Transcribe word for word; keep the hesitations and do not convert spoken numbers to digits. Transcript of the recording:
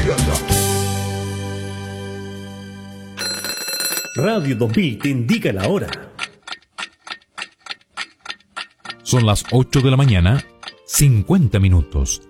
Radio dos mil te indica la hora. Son las ocho de la mañana, cincuenta minutos.